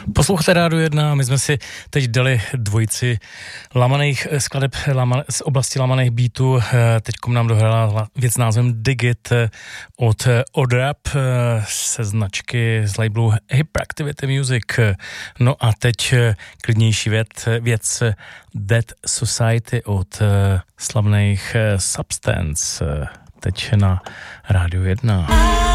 Posloucháte Rádio 1, my jsme si teď dali dvojici lamaných skladeb z oblasti lamaných beatů. Teďkom nám dohrála věc s názvem Digit od Odrap se značky z labelu Hyperactivity Music. No a teď klidnější věc Dead Society od slavných Substance. Teď na Rádiu 1.